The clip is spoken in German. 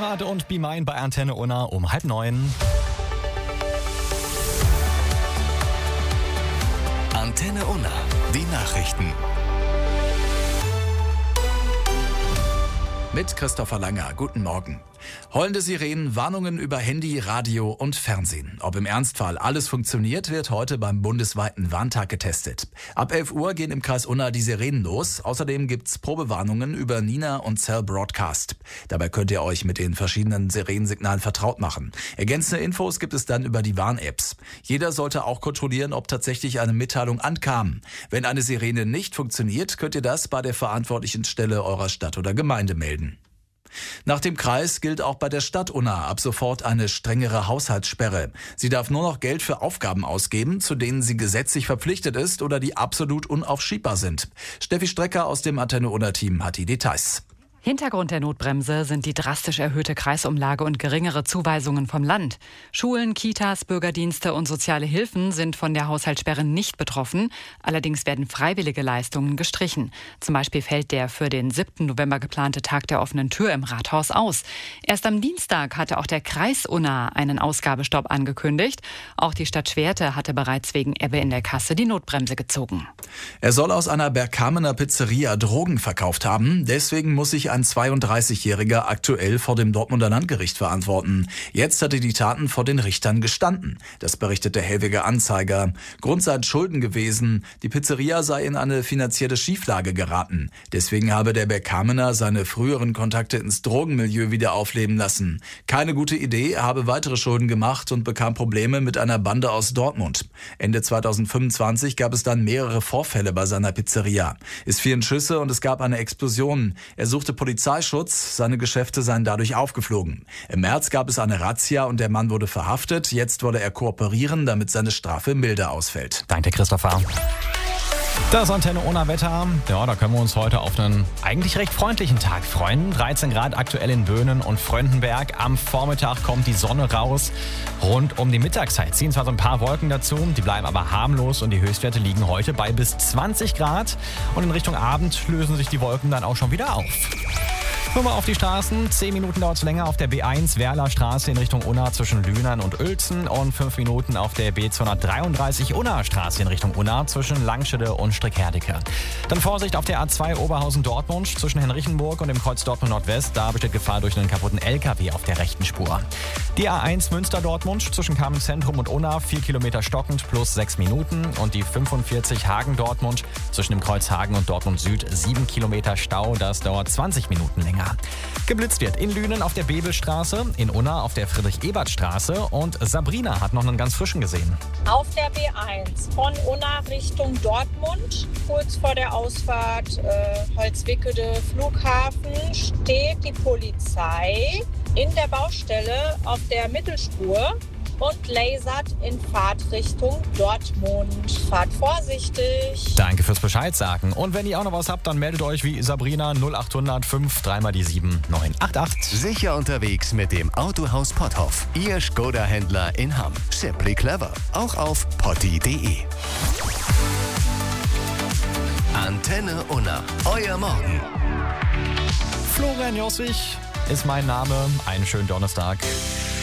Konrad und Be Mine bei Antenne Unna um 8:30. Antenne Unna, die Nachrichten. Mit Christopher Langer. Guten Morgen. Heulende Sirenen, Warnungen über Handy, Radio und Fernsehen. Ob im Ernstfall alles funktioniert, wird heute beim bundesweiten Warntag getestet. Ab 11 Uhr gehen im Kreis Unna die Sirenen los. Außerdem gibt's Probewarnungen über Nina und Cell Broadcast. Dabei könnt ihr euch mit den verschiedenen Sirenensignalen vertraut machen. Ergänzende Infos gibt es dann über die Warn-Apps. Jeder sollte auch kontrollieren, ob tatsächlich eine Mitteilung ankam. Wenn eine Sirene nicht funktioniert, könnt ihr das bei der verantwortlichen Stelle eurer Stadt oder Gemeinde melden. Nach dem Kreis gilt auch bei der Stadt Unna ab sofort eine strengere Haushaltssperre. Sie darf nur noch Geld für Aufgaben ausgeben, zu denen sie gesetzlich verpflichtet ist oder die absolut unaufschiebbar sind. Steffi Strecker aus dem Antenne Unna-Team hat die Details. Hintergrund der Notbremse sind die drastisch erhöhte Kreisumlage und geringere Zuweisungen vom Land. Schulen, Kitas, Bürgerdienste und soziale Hilfen sind von der Haushaltssperre nicht betroffen. Allerdings werden freiwillige Leistungen gestrichen. Zum Beispiel fällt der für den 7. November geplante Tag der offenen Tür im Rathaus aus. Erst am Dienstag hatte auch der Kreis Unna einen Ausgabestopp angekündigt. Auch die Stadt Schwerte hatte bereits wegen Ebbe in der Kasse die Notbremse gezogen. Er soll aus einer Bergkamener Pizzeria Drogen verkauft haben. Deswegen muss sich ein 32-Jähriger aktuell vor dem Dortmunder Landgericht verantworten. Jetzt hat er die Taten vor den Richtern gestanden. Das berichtet der Hellweger Anzeiger. Grund seien Schulden gewesen. Die Pizzeria sei in eine finanzielle Schieflage geraten. Deswegen habe der Bergkamener seine früheren Kontakte ins Drogenmilieu wieder aufleben lassen. Keine gute Idee, er habe weitere Schulden gemacht und bekam Probleme mit einer Bande aus Dortmund. Ende 2025 gab es dann mehrere Vorfälle bei seiner Pizzeria. Es fielen Schüsse und es gab eine Explosion. Er suchte Polizeischutz, seine Geschäfte seien dadurch aufgeflogen. Im März gab es eine Razzia und der Mann wurde verhaftet. Jetzt wolle er kooperieren, damit seine Strafe milder ausfällt. Danke, Christopher. Das Antenne Unna Wetter. Ja, da können wir uns heute auf einen eigentlich recht freundlichen Tag freuen. 13 Grad aktuell in Böhnen und Fröndenberg. Am Vormittag kommt die Sonne raus. Rund um die Mittagszeit ziehen zwar so ein paar Wolken dazu, die bleiben aber harmlos und die Höchstwerte liegen heute bei bis 20 Grad. Und in Richtung Abend lösen sich die Wolken dann auch schon wieder auf. Nur mal auf die Straßen. 10 Minuten dauert es länger auf der B1 Werler Straße in Richtung Unna zwischen Lühnern und Uelzen und 5 Minuten auf der B233 Unna Straße in Richtung Unna zwischen Langschede und Strickherdecke. Dann Vorsicht auf der A2 Oberhausen-Dortmund zwischen Henrichenburg und dem Kreuz Dortmund Nordwest. Da besteht Gefahr durch einen kaputten LKW auf der rechten Spur. Die A1 Münster-Dortmund zwischen Kamenz-Zentrum und Unna 4 Kilometer stockend plus 6 Minuten. Und die 45 Hagen-Dortmund zwischen dem Kreuz Hagen und Dortmund Süd 7 Kilometer Stau. Das dauert 20 Minuten länger. Geblitzt wird in Lünen auf der Bebelstraße, in Unna auf der Friedrich-Ebert-Straße und Sabrina hat noch einen ganz frischen gesehen. Auf der B1 von Unna Richtung Dortmund, kurz vor der Ausfahrt Holzwickede Flughafen, steht die Polizei in der Baustelle auf der Mittelspur und lasert in Fahrtrichtung Dortmund. Fahrt vorsichtig. Danke fürs Bescheid sagen. Und wenn ihr auch noch was habt, dann meldet euch wie Sabrina 0800 5 3 mal die 7 988. Sicher unterwegs mit dem Autohaus Potthoff. Ihr Skoda-Händler in Hamm. Simply clever. Auch auf potti.de. Antenne Unna. Euer Morgen. Florian Jossig ist mein Name. Einen schönen Donnerstag.